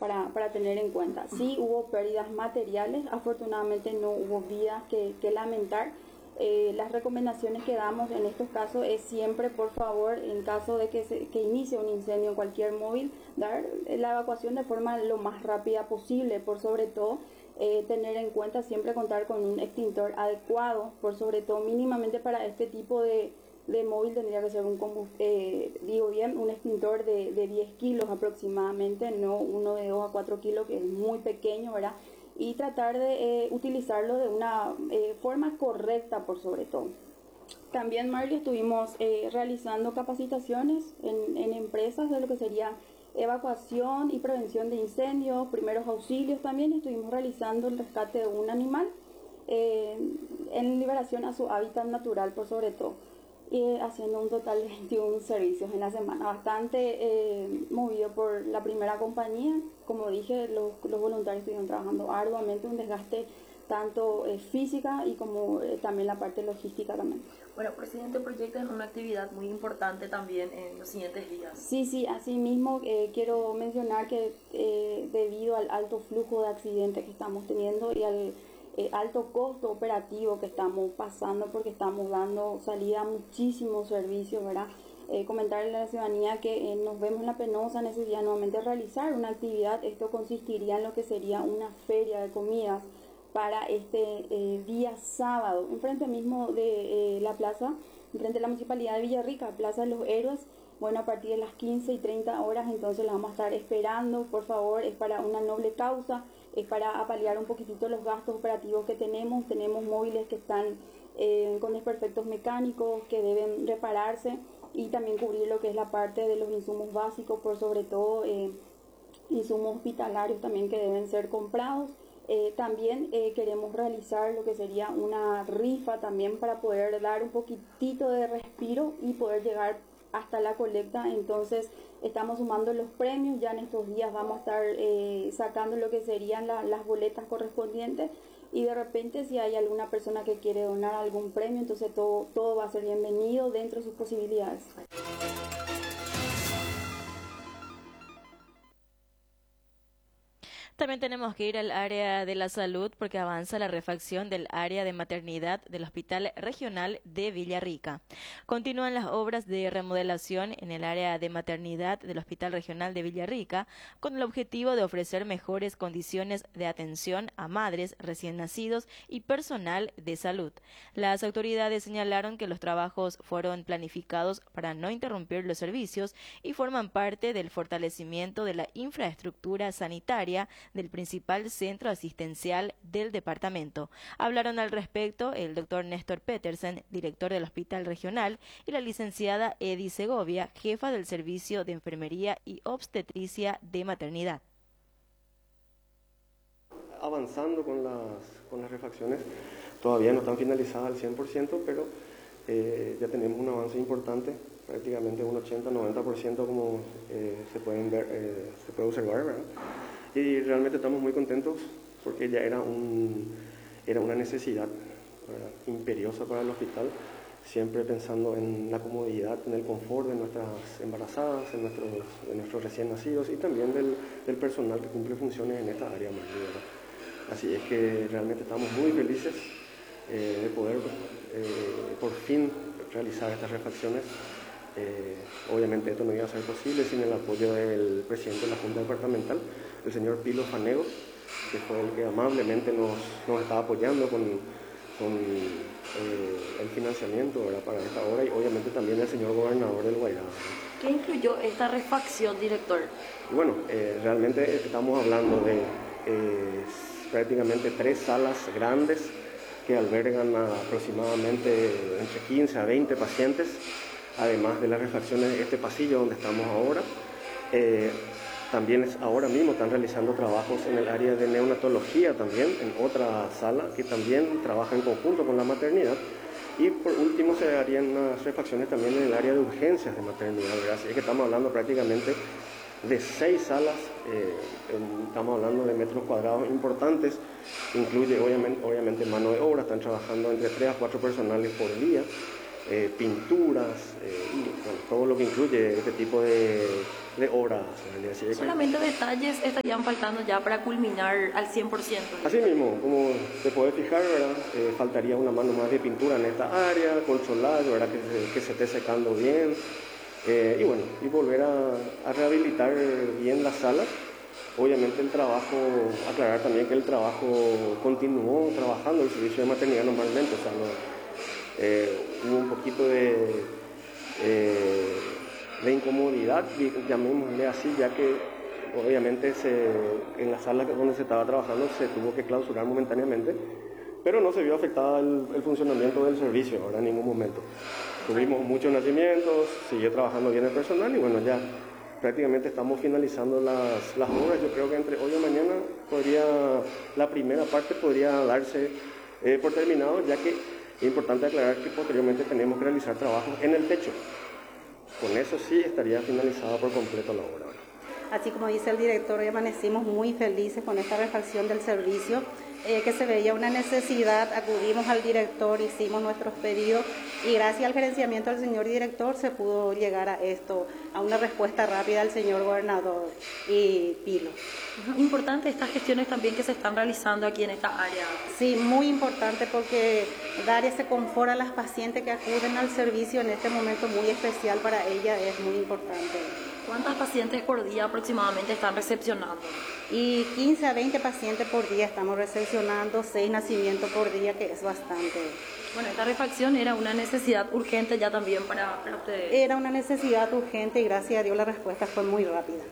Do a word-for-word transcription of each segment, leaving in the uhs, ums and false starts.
para, para tener en cuenta. Sí hubo pérdidas materiales, afortunadamente no hubo vidas que, que lamentar. Eh, las recomendaciones que damos en estos casos es siempre, por favor, en caso de que, se, que inicie un incendio en cualquier móvil, dar la evacuación de forma lo más rápida posible, por sobre todo eh, tener en cuenta siempre contar con un extintor adecuado, por sobre todo mínimamente para este tipo de, de móvil tendría que ser un, eh, digo bien, un extintor de, de diez kilos aproximadamente, no uno de dos a cuatro kilos que es muy pequeño, ¿verdad? Y tratar de eh, utilizarlo de una eh, forma correcta por sobre todo. También, Marley, estuvimos eh, realizando capacitaciones en, en empresas de lo que sería evacuación y prevención de incendios, primeros auxilios. También estuvimos realizando el rescate de un animal eh, en liberación a su hábitat natural por sobre todo, y haciendo un total de veintiún servicios en la semana, bastante eh, movido por la primera compañía. Como dije, los, los voluntarios estuvieron trabajando arduamente, un desgaste tanto eh, física y como eh, también la parte logística también. Bueno, presidente, proyectan una actividad muy importante también en los siguientes días. Sí, sí, así mismo eh, quiero mencionar que eh, debido al alto flujo de accidentes que estamos teniendo y al Eh, alto costo operativo que estamos pasando, porque estamos dando salida a muchísimos servicios, ¿verdad? Eh, comentarle a la ciudadanía que eh, nos vemos en la penosa necesidad nuevamente de realizar una actividad. Esto consistiría en lo que sería una feria de comidas para este eh, día sábado, enfrente mismo de eh, la plaza, enfrente de la Municipalidad de Villarrica, Plaza de los Héroes. Bueno, a partir de las quince y treinta horas, entonces la vamos a estar esperando. Por favor, es para una noble causa, es para paliar un poquitito los gastos operativos que tenemos. Tenemos móviles que están eh, con desperfectos mecánicos que deben repararse, y también cubrir lo que es la parte de los insumos básicos, por sobre todo eh, insumos hospitalarios también que deben ser comprados. Eh, también eh, queremos realizar lo que sería una rifa también para poder dar un poquitito de respiro y poder llegar hasta la colecta. Entonces estamos sumando los premios, ya en estos días vamos a estar eh, sacando lo que serían la, las boletas correspondientes, y de repente si hay alguna persona que quiere donar algún premio, entonces todo, todo va a ser bienvenido dentro de sus posibilidades. También tenemos que ir al área de la salud porque avanza la refacción del área de maternidad del Hospital Regional de Villarrica. Continúan las obras de remodelación en el área de maternidad del Hospital Regional de Villarrica con el objetivo de ofrecer mejores condiciones de atención a madres, recién nacidos y personal de salud. Las autoridades señalaron que los trabajos fueron planificados para no interrumpir los servicios y forman parte del fortalecimiento de la infraestructura sanitaria del principal centro asistencial del departamento. Hablaron al respecto el doctor Néstor Petersen, director del Hospital Regional, y la licenciada Edi Segovia, jefa del Servicio de Enfermería y Obstetricia de Maternidad. Avanzando con las, con las refacciones, todavía no están finalizadas al cien por ciento, pero eh, ya tenemos un avance importante, prácticamente un ochenta a noventa por ciento como eh, se, pueden ver, eh, se puede observar, ¿verdad? Y realmente estamos muy contentos porque ya era, un, era una necesidad, ¿verdad?, imperiosa para el hospital, siempre pensando en la comodidad, en el confort de nuestras embarazadas, en nuestros, de nuestros recién nacidos y también del, del personal que cumple funciones en esta área, ¿verdad? Así es que realmente estamos muy felices eh, de poder eh, por fin realizar estas refacciones. Eh, obviamente esto no iba a ser posible sin el apoyo del presidente de la Junta Departamental, el señor Pilo Fanego, que fue el que amablemente nos, nos está apoyando con, con eh, el financiamiento, ¿verdad?, para esta obra, y obviamente también el señor gobernador del Guairá. ¿Qué incluyó esta refacción, director? Bueno, eh, realmente estamos hablando de eh, prácticamente tres salas grandes que albergan a aproximadamente entre quince a veinte pacientes, además de las refacciones de este pasillo donde estamos ahora. Eh, también es, ahora mismo están realizando trabajos en el área de neonatología también, en otra sala que también trabaja en conjunto con la maternidad. Y por último se harían unas refacciones también en el área de urgencias de maternidad, ¿verdad? Así que estamos hablando prácticamente de seis salas, eh, en, estamos hablando de metros cuadrados importantes, incluye obviamente, obviamente mano de obra, están trabajando entre tres a cuatro personales por día. Eh, pinturas, eh, y bueno, todo lo que incluye este tipo de, de horas. Así que, solamente detalles estarían faltando ya para culminar al cien por ciento. Así mismo, como te puedes fijar, ¿verdad? Eh, faltaría una mano más de pintura en esta área, consolar, ¿verdad? Que, se, que se esté secando bien. Eh, y bueno, y volver a, a rehabilitar bien la sala. Obviamente el trabajo, aclarar también que el trabajo continuó trabajando, el servicio de maternidad normalmente, o sea, no, eh, hubo un poquito de, eh, de incomodidad, llamémosle así, ya que obviamente se, en la sala donde se estaba trabajando se tuvo que clausurar momentáneamente, pero no se vio afectada el, el funcionamiento del servicio ahora en ningún momento. Tuvimos muchos nacimientos, siguió trabajando bien el personal y bueno, ya prácticamente estamos finalizando las, las obras. Yo creo que entre hoy y mañana podría, la primera parte podría darse eh, por terminado, ya que es importante aclarar que posteriormente tenemos que realizar trabajos en el techo. Con eso sí estaría finalizada por completo la obra. Así como dice el director, hoy amanecimos muy felices con esta refacción del servicio, eh, que se veía una necesidad, acudimos al director, hicimos nuestros pedidos y gracias al gerenciamiento del señor director se pudo llegar a esto, a una respuesta rápida del señor gobernador y Pilo. Importante estas gestiones también que se están realizando aquí en esta área. Sí, muy importante porque dar ese confort a las pacientes que acuden al servicio en este momento muy especial para ella es muy importante. ¿Cuántas pacientes por día aproximadamente están recepcionando? Y quince a veinte pacientes por día estamos recepcionando, seis nacimientos por día, que es bastante. Bueno, esta refacción era una necesidad urgente ya también para, para ustedes. Era una necesidad urgente y gracias a Dios la respuesta fue muy rápida.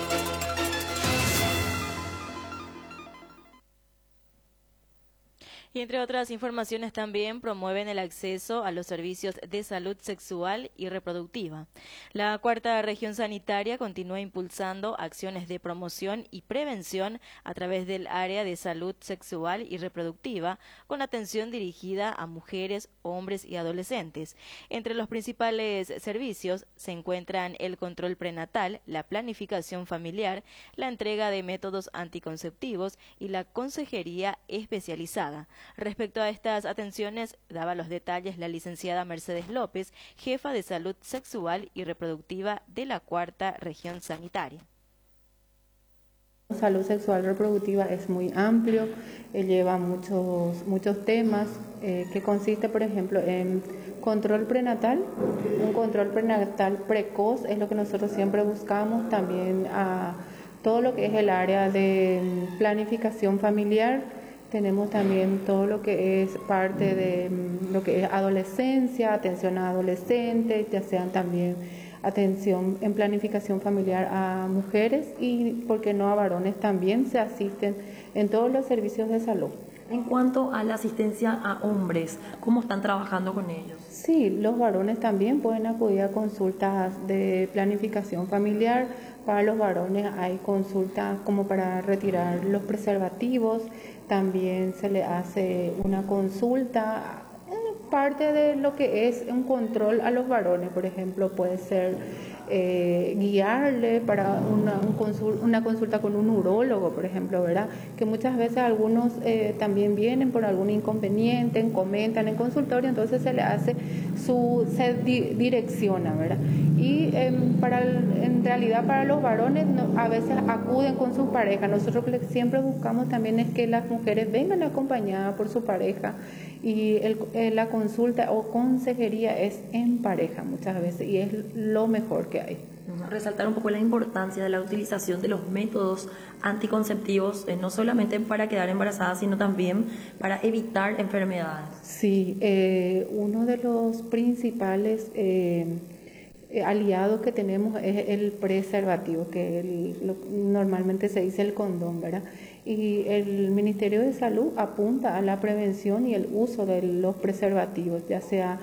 Y entre otras informaciones también promueven el acceso a los servicios de salud sexual y reproductiva. La Cuarta Región Sanitaria continúa impulsando acciones de promoción y prevención a través del área de salud sexual y reproductiva, con atención dirigida a mujeres, hombres y adolescentes. Entre los principales servicios se encuentran el control prenatal, la planificación familiar, la entrega de métodos anticonceptivos y la consejería especializada. Respecto a estas atenciones, daba los detalles la licenciada Mercedes López, jefa de Salud Sexual y Reproductiva de la Cuarta Región Sanitaria. Salud sexual reproductiva es muy amplio, eh, lleva muchos, muchos temas, eh, que consiste, por ejemplo, en control prenatal. Un control prenatal precoz es lo que nosotros siempre buscamos, también a todo lo que es el área de planificación familiar. Tenemos también todo lo que es parte de lo que es adolescencia, atención a adolescentes, ya sean también atención en planificación familiar a mujeres y, ¿por qué no, a varones también? Se asisten en todos los servicios de salud. En cuanto a la asistencia a hombres, ¿cómo están trabajando con ellos? Sí, los varones también pueden acudir a consultas de planificación familiar. Para los varones hay consultas como para retirar los preservativos. También se le hace una consulta, parte de lo que es un control a los varones, por ejemplo, puede ser eh, guiarle para una, un consul, una consulta con un urólogo, por ejemplo, ¿verdad? Que muchas veces algunos eh, también vienen por algún inconveniente, comentan en consultorio, entonces se le hace su, se di, direcciona, ¿verdad? Y eh, para el, en realidad para los varones no, a veces acuden con su pareja. Nosotros lo que siempre buscamos también es que las mujeres vengan acompañadas por su pareja y el, la consulta o consejería es en pareja muchas veces y es lo mejor que hay. Resaltar un poco la importancia de la utilización de los métodos anticonceptivos, eh, no solamente para quedar embarazada, sino también para evitar enfermedades. Sí, eh, uno de los principales eh, aliados que tenemos es el preservativo, que el, lo, normalmente se dice el condón, ¿verdad? Y el Ministerio de Salud apunta a la prevención y el uso de los preservativos, ya sea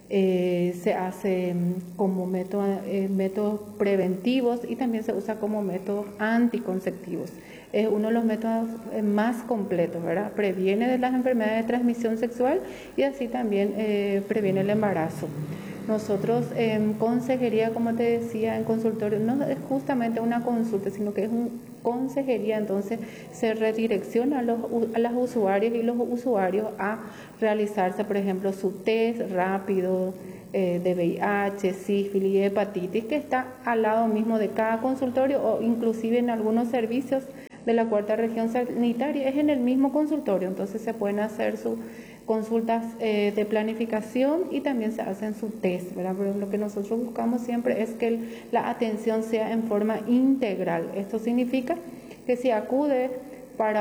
eh, se hace como método, eh, métodos preventivos y también se usa como métodos anticonceptivos. Es uno de los métodos más completos, ¿verdad? Previene de las enfermedades de transmisión sexual y así también eh, previene el embarazo. Nosotros en consejería, como te decía, en consultorio, no es justamente una consulta, sino que es una consejería, entonces se redirecciona a los a las usuarios y los usuarios a realizarse, por ejemplo, su test rápido eh, de V I H, sífilis y hepatitis, que está al lado mismo de cada consultorio o inclusive en algunos servicios de la cuarta región sanitaria es en el mismo consultorio, entonces se pueden hacer sus consultas eh, de planificación y también se hacen su test, ¿verdad? Pero lo que nosotros buscamos siempre es que el, la atención sea en forma integral. Esto significa que si acude para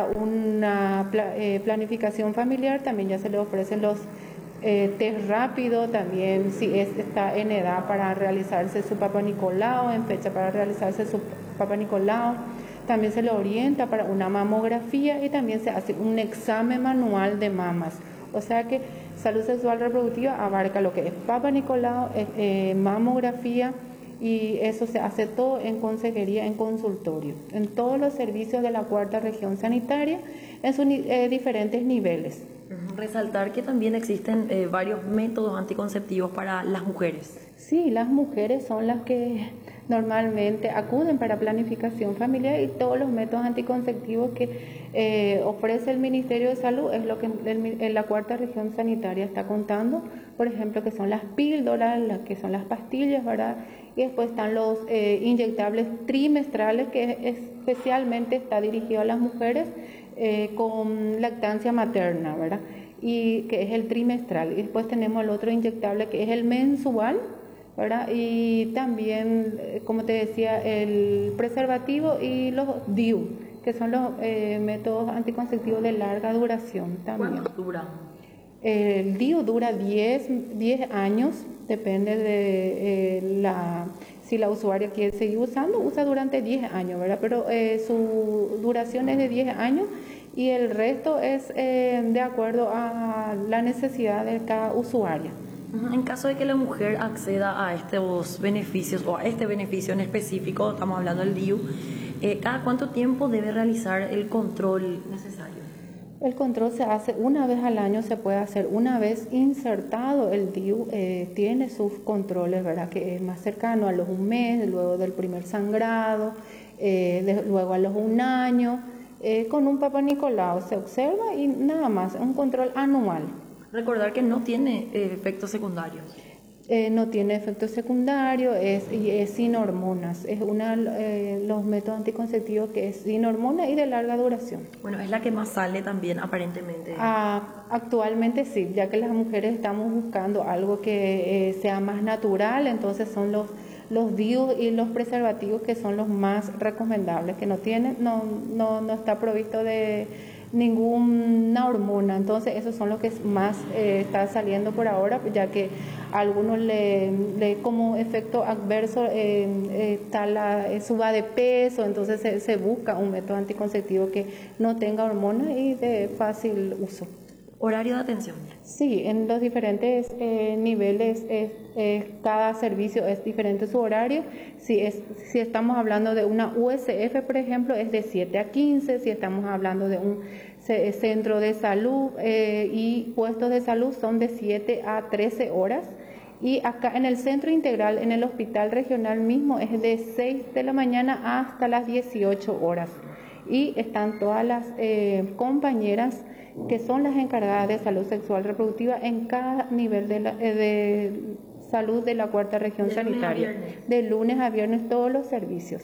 una pla, eh, planificación familiar, también ya se le ofrecen los eh, test rápidos, también si es, está en edad para realizarse su Papa Nicolau, en fecha para realizarse su Papa Nicolau. También se le orienta para una mamografía y también se hace un examen manual de mamas. O sea que salud sexual reproductiva abarca lo que es Papa Nicolau, eh, eh, mamografía, y eso se hace todo en consejería, en consultorio, en todos los servicios de la cuarta región sanitaria, en sus eh, diferentes niveles. Resaltar que también existen eh, varios métodos anticonceptivos para las mujeres. Sí, las mujeres son las que normalmente acuden para planificación familiar y todos los métodos anticonceptivos que eh, ofrece el Ministerio de Salud es lo que el, en la cuarta región sanitaria está contando, por ejemplo, que son las píldoras, las que son las pastillas, ¿verdad? Y después están los eh, inyectables trimestrales, que especialmente está dirigido a las mujeres eh, con lactancia materna, ¿verdad? Y que es el trimestral. Y después tenemos el otro inyectable que es el mensual, ¿verdad? Y también, como te decía, el preservativo y los D I U, que son los eh, métodos anticonceptivos de larga duración también. ¿Cuánto dura? El D I U dura diez años, depende de eh, la, si la usuaria quiere seguir usando, usa durante diez años, ¿verdad? Pero eh, su duración es de diez años y el resto es eh, de acuerdo a la necesidad de cada usuaria. En caso de que la mujer acceda a estos beneficios o a este beneficio en específico, estamos hablando del D I U, eh, ¿cada cuánto tiempo debe realizar el control necesario? El control se hace una vez al año, se puede hacer una vez insertado el D I U, eh, tiene sus controles, ¿verdad? Que es más cercano a los un mes, luego del primer sangrado, eh, de, luego a los un año, eh, con un Papa Nicolau se observa y nada más, un control anual. Recordar que no tiene eh, efectos secundarios. Eh, no tiene efectos secundarios, es, y es sin hormonas. Es uno de eh, los métodos anticonceptivos que es sin hormonas y de larga duración. Bueno, es la que más sale también aparentemente. Ah, actualmente sí, ya que las mujeres estamos buscando algo que eh, sea más natural, entonces son los los D I U y los preservativos que son los más recomendables, que no tienen, no, no, no está provisto de ninguna hormona, entonces esos son los que más eh, está saliendo por ahora, ya que a algunos le, le como efecto adverso eh, eh, está la eh, suba de peso, entonces se, se busca un método anticonceptivo que no tenga hormonas y de fácil uso. ¿Horario de atención? Sí, en los diferentes eh, niveles, eh, eh, cada servicio es diferente su horario. Si, es, si estamos hablando de una U S F, por ejemplo, es de siete a quince. Si estamos hablando de un c- centro de salud eh, y puestos de salud, son de siete a trece horas. Y acá en el centro integral, en el hospital regional mismo, es de seis de la mañana hasta las dieciocho horas. Y están todas las eh, compañeras que son las encargadas de salud sexual reproductiva en cada nivel de, la, de salud de la cuarta región sanitaria. De lunes a viernes todos los servicios.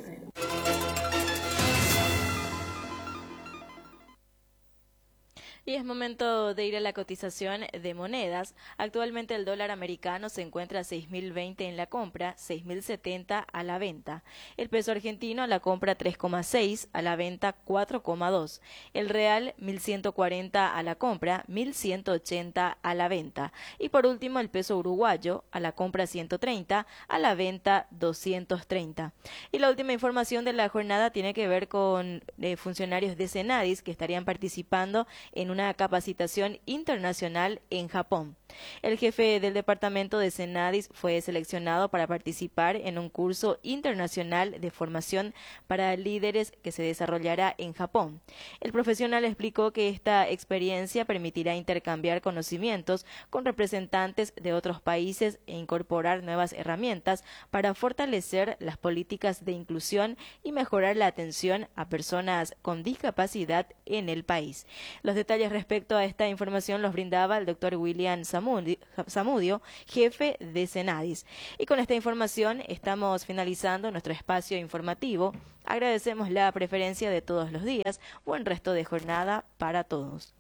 Y es momento de ir a la cotización de monedas. Actualmente el dólar americano se encuentra a seis mil veinte en la compra, seis mil setenta a la venta. El peso argentino a la compra tres coma seis, a la venta cuatro coma dos. El real mil ciento cuarenta a la compra, mil ciento ochenta a la venta. Y por último el peso uruguayo a la compra ciento treinta, a la venta doscientos treinta. Y la última información de la jornada tiene que ver con eh, funcionarios de Senadis que estarían participando en una capacitación internacional en Japón. El jefe del departamento de Senadis fue seleccionado para participar en un curso internacional de formación para líderes que se desarrollará en Japón. El profesional explicó que esta experiencia permitirá intercambiar conocimientos con representantes de otros países e incorporar nuevas herramientas para fortalecer las políticas de inclusión y mejorar la atención a personas con discapacidad en el país. Los detalles detalles respecto a esta información los brindaba el doctor William Zamudio, jefe de Senadis. Y con esta información estamos finalizando nuestro espacio informativo. Agradecemos la preferencia de todos los días. Buen resto de jornada para todos.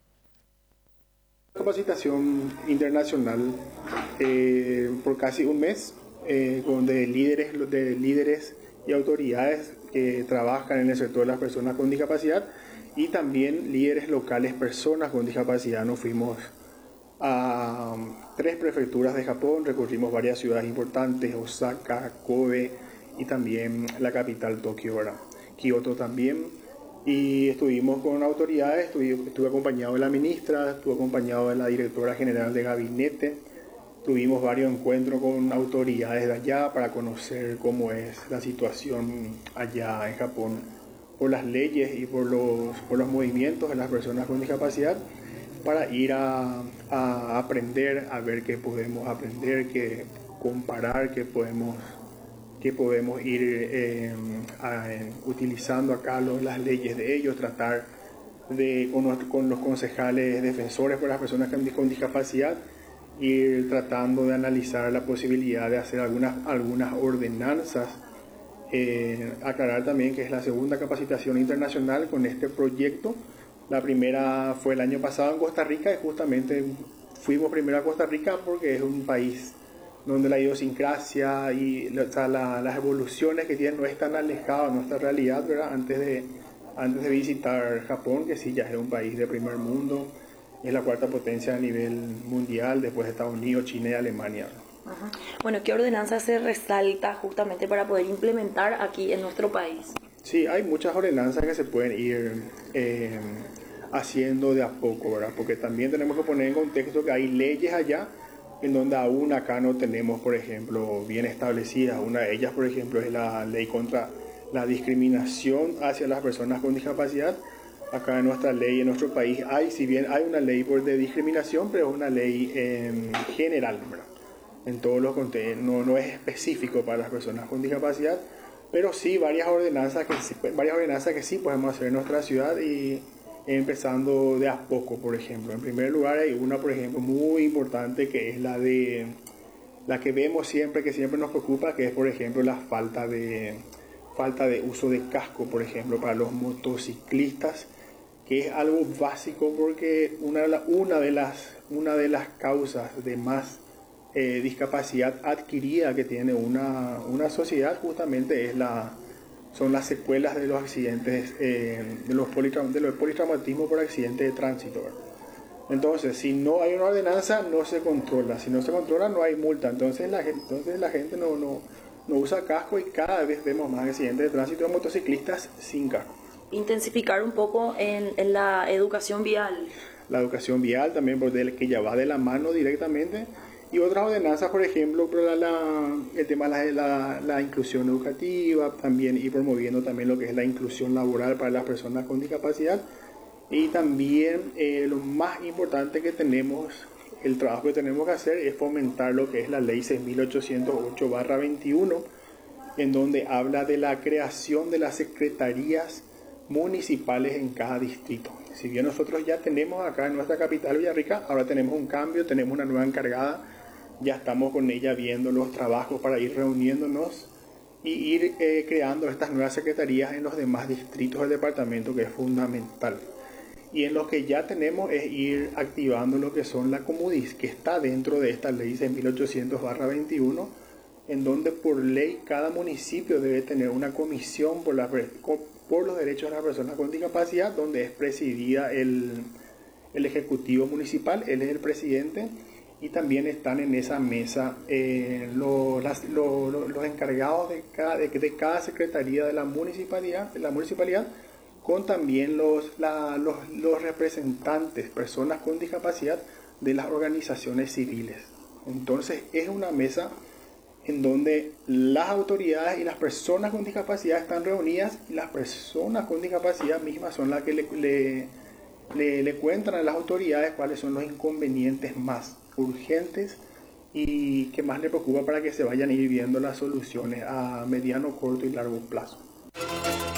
Capacitación internacional eh, por casi un mes, eh, donde líderes, de líderes y autoridades que trabajan en el sector de las personas con discapacidad y también líderes locales, personas con discapacidad. Nos fuimos a tres prefecturas de Japón, recorrimos varias ciudades importantes, Osaka, Kobe y también la capital Tokio, ¿verdad? Kioto también. Y estuvimos con autoridades, estuve, estuve acompañado de la ministra, estuve acompañado de la directora general de gabinete. Tuvimos varios encuentros con autoridades de allá para conocer cómo es la situación allá en Japón por las leyes y por los, por los movimientos de las personas con discapacidad, para ir a, a aprender, a ver qué podemos aprender, qué comparar, qué podemos... que podemos ir eh, a, eh, utilizando acá los, las leyes de ellos, tratar de, con, nuestro, con los concejales defensores por las personas con discapacidad, ir tratando de analizar la posibilidad de hacer algunas, algunas ordenanzas. Eh, aclarar también que es la segunda capacitación internacional con este proyecto. La primera fue el año pasado en Costa Rica y justamente fuimos primero a Costa Rica porque es un país donde la idiosincrasia y o sea, la, las evoluciones que tienen no es tan alejado de nuestra realidad, ¿verdad? Antes de, antes de visitar Japón, que sí ya es un país de primer mundo, es la cuarta potencia a nivel mundial después de Estados Unidos, China y Alemania. Ajá. Bueno, ¿qué ordenanza se resalta justamente para poder implementar aquí en nuestro país? Sí, hay muchas ordenanzas que se pueden ir eh, haciendo de a poco, ¿verdad? Porque también tenemos que poner en contexto que hay leyes allá en donde aún acá no tenemos, por ejemplo, bien establecidas. Una de ellas, por ejemplo, es la ley contra la discriminación hacia las personas con discapacidad. Acá en nuestra ley, en nuestro país, hay, si bien hay una ley de discriminación, pero es una ley eh, general, ¿verdad? En todos los contextos, no, no es específico para las personas con discapacidad, pero sí varias ordenanzas que, varias ordenanzas que sí podemos hacer en nuestra ciudad y empezando de a poco, por ejemplo. En primer lugar hay una, por ejemplo, muy importante que es la de la que vemos siempre, que siempre nos preocupa, que es, por ejemplo, la falta de falta de uso de casco, por ejemplo, para los motociclistas, que es algo básico porque una de, la, una de las una de las causas de más eh, discapacidad adquirida que tiene una, una sociedad justamente es la son las secuelas de los accidentes, eh, de los politraum- de los politraumatismos por accidente de tránsito, ¿verdad? Entonces, si no hay una ordenanza, no se controla. Si no se controla, no hay multa. Entonces la gente, entonces, la gente no, no, no usa casco y cada vez vemos más accidentes de tránsito de motociclistas sin casco. Intensificar un poco en, en la educación vial. La educación vial también, porque que ya va de la mano directamente. Y otras ordenanzas, por ejemplo, la, la, el tema de la, la, la inclusión educativa, también ir promoviendo también lo que es la inclusión laboral para las personas con discapacidad. Y también eh, lo más importante que tenemos, el trabajo que tenemos que hacer es fomentar lo que es la ley seis mil ochocientos ocho barra veintiuno, en donde habla de la creación de las secretarías municipales en cada distrito. Si bien nosotros ya tenemos acá en nuestra capital Villarrica, ahora tenemos un cambio, tenemos una nueva encargada. Ya estamos con ella viendo los trabajos para ir reuniéndonos y ir eh, creando estas nuevas secretarías en los demás distritos del departamento, que es fundamental. Y en lo que ya tenemos es ir activando lo que son la Comudis, que está dentro de esta ley seis mil ochocientos barra veintiuno, en donde por ley cada municipio debe tener una comisión por, la, por los derechos de las personas con discapacidad, donde es presidida el, el Ejecutivo Municipal, él es el presidente. Y también están en esa mesa eh, lo, las, lo, lo, los encargados de cada, de, de cada secretaría de la municipalidad, de la municipalidad con también los, la, los, los representantes, personas con discapacidad de las organizaciones civiles. Entonces es una mesa en donde las autoridades y las personas con discapacidad están reunidas y las personas con discapacidad mismas son las que le, le, le, le cuentan a las autoridades cuáles son los inconvenientes más urgentes y que más le preocupa para que se vayan a ir viendo las soluciones a mediano, corto y largo plazo.